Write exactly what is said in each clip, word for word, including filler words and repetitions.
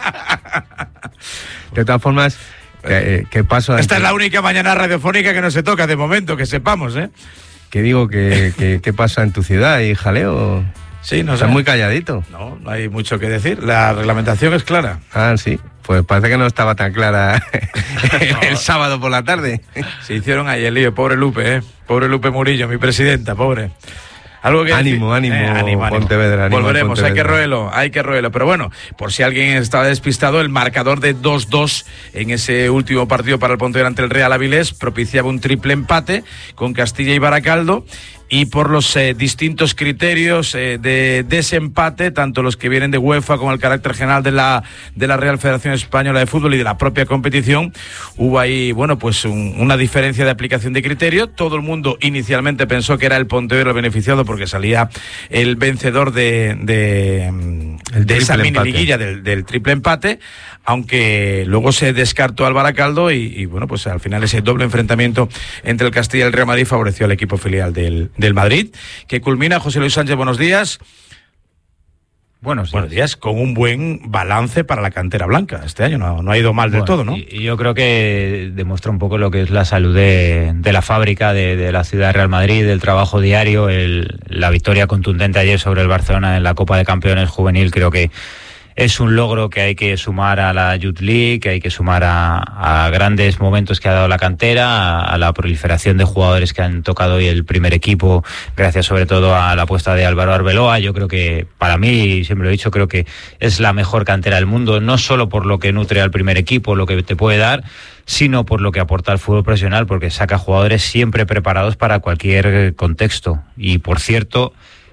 De todas formas, ¿qué, qué paso? Esta es la única mañana radiofónica que no se toca de momento, que sepamos, ¿eh? ¿Qué digo? ¿Qué, qué, qué pasa en tu ciudad? ¿Y jaleo? Sí, no sé. Estás muy calladito. No, no hay mucho que decir. La reglamentación es clara. Ah, sí. Pues parece que no estaba tan clara el no. sábado por la tarde. Se hicieron ahí el lío. Pobre Lupe, ¿eh? Pobre Lupe Murillo, mi presidenta, pobre. Algo que ánimo, decir? ánimo, eh, ánimo, ánimo. Pontevedra. Ánimo, Volveremos, Pontevedra. hay que roerlo, hay que roerlo. Pero bueno, por si alguien estaba despistado, el marcador de dos dos en ese último partido para el Pontevedra ante el Real Avilés propiciaba un triple empate con Castilla y Baracaldo. Y por los eh, distintos criterios eh, de desempate, tanto los que vienen de UEFA como el carácter general de la de la Real Federación Española de Fútbol y de la propia competición, hubo ahí, bueno, pues un, una diferencia de aplicación de criterio. Todo el mundo inicialmente pensó que era el Pontevedra el beneficiado porque salía el vencedor de, de, de esa mini liguilla del, del triple empate, aunque luego se descartó al Baracaldo y, y bueno, pues al final ese doble enfrentamiento entre el Castilla y el Real Madrid favoreció al equipo filial del del Madrid, que culmina. José Luis Sánchez, buenos días. Buenos días. Buenos días, con un buen balance para la cantera blanca. Este año no, no ha ido mal bueno, del todo, ¿no? Y, y yo creo que demuestra un poco lo que es la salud de, de la fábrica, de, de la ciudad de Real Madrid, del trabajo diario, el, la victoria contundente ayer sobre el Barcelona en la Copa de Campeones Juvenil. Creo que es un logro que hay que sumar a la Youth League, que hay que sumar a, a grandes momentos que ha dado la cantera, a, a la proliferación de jugadores que han tocado hoy el primer equipo, gracias sobre todo a la apuesta de Álvaro Arbeloa. Yo creo que, para mí, siempre lo he dicho, creo que es la mejor cantera del mundo, no solo por lo que nutre al primer equipo, lo que te puede dar, sino por lo que aporta al fútbol profesional, porque saca jugadores siempre preparados para cualquier contexto. Y, por cierto,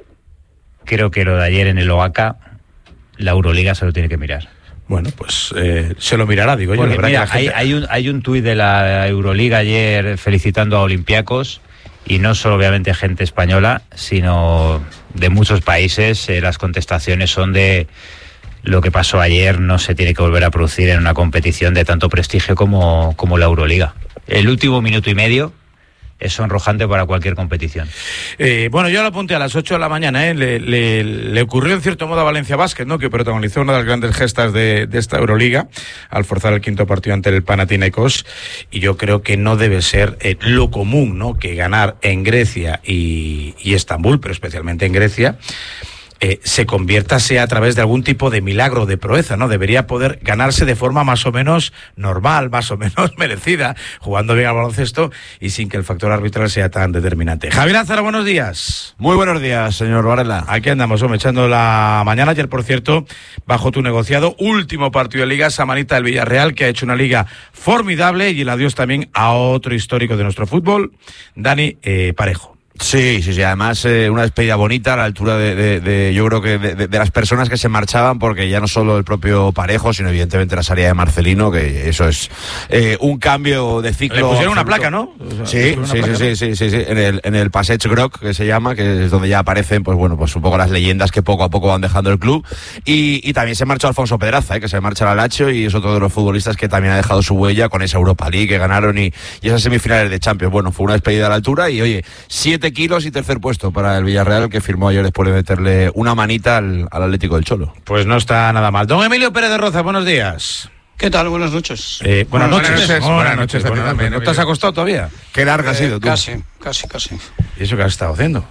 creo que lo de ayer en el Oaca, la Euroliga se lo tiene que mirar. Bueno, pues eh, se lo mirará, digo yo. Porque, mira, que gente... hay, hay un, hay un tuit de la Euroliga ayer felicitando a Olympiacos, y no solo obviamente gente española, sino de muchos países. Eh, las contestaciones son de lo que pasó ayer no se tiene que volver a producir en una competición de tanto prestigio como, como la Euroliga. El último minuto y medio es sonrojante para cualquier competición. Eh, bueno, yo lo apunté a las ocho de la mañana, ¿eh? le, le, le ocurrió en cierto modo a Valencia Basket, ¿no? Que protagonizó una de las grandes gestas de, de esta Euroliga al forzar el quinto partido ante el Panathinaikos, y yo creo que no debe ser eh, lo común, ¿no? Que ganar en Grecia y, y Estambul, pero especialmente en Grecia, Eh, se convierta sea a través de algún tipo de milagro, de proeza, ¿no? Debería poder ganarse de forma más o menos normal, más o menos merecida, jugando bien al baloncesto y sin que el factor arbitral sea tan determinante. Javier Lázaro, buenos días. Muy buenos días, señor Varela. Aquí andamos, hombre, echando la mañana. Ayer, por cierto, bajo tu negociado, último partido de Liga, Samanita del Villarreal, que ha hecho una liga formidable, y el adiós también a otro histórico de nuestro fútbol, Dani eh, Parejo. Sí, sí, sí, además eh, una despedida bonita a la altura de, de, de yo creo que de, de, de las personas que se marchaban, porque ya no solo el propio Parejo, sino evidentemente la salida de Marcelino, que eso es eh, un cambio de ciclo. Le pusieron absoluto. una placa, ¿no? O sea, sí, una sí, placa, sí, ¿no? sí, sí, sí, en el, en el Passeig Groc, que se llama, que es donde ya aparecen, pues bueno, pues un poco las leyendas que poco a poco van dejando el club. Y, y también se marchó Alfonso Pedraza, eh, que se marcha al Lazio, y es otro de los futbolistas que también ha dejado su huella con esa Europa League que ganaron y, y esas semifinales de Champions. Bueno, fue una despedida a la altura y, oye, siete kilos y tercer puesto para el Villarreal, que firmó ayer después de meterle una manita al, al Atlético del Cholo. Pues no está nada mal. Don Emilio Pérez de Roza, buenos días. ¿Qué tal? Buenas noches. Eh, buenas, buenas noches. noches. Buenas noches. Buenas noches. ¿No te has acostado todavía? Qué larga eh, ha sido tú. Casi, casi, casi. ¿Y eso qué has estado haciendo?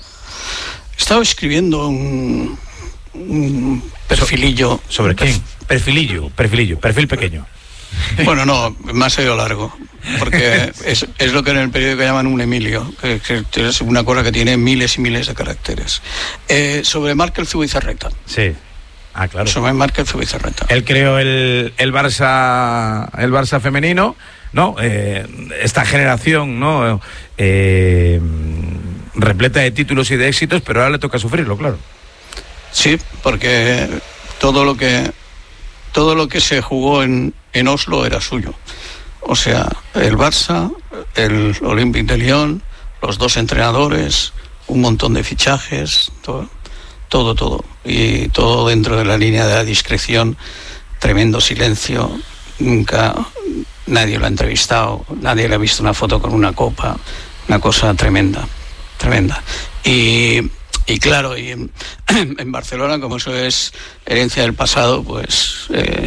He estado escribiendo un, un perfilillo. ¿Sobre quién? Perfilillo, perfilillo, perfil pequeño. Bueno, no, más ha ido largo, porque es, es lo que en el periódico llaman un Emilio, que, que es una cosa que tiene miles y miles de caracteres. Eh, sobre Márquez Zubizarreta. Sí. Ah, claro. Sobre Márquez Zubizarreta. Él creó el, el Barça, el Barça femenino, ¿no? Eh, esta generación, ¿no? Eh, repleta de títulos y de éxitos, pero ahora le toca sufrirlo, claro. Sí, porque todo lo que todo lo que se jugó en, en Oslo era suyo. O sea, el Barça, el Olympique de Lyon, los dos entrenadores, un montón de fichajes, todo, todo, todo. Y todo dentro de la línea de la discreción, tremendo silencio, nunca nadie lo ha entrevistado, nadie le ha visto una foto con una copa, una cosa tremenda, tremenda. Y... Y claro, y en, en Barcelona, como eso es herencia del pasado, pues eh,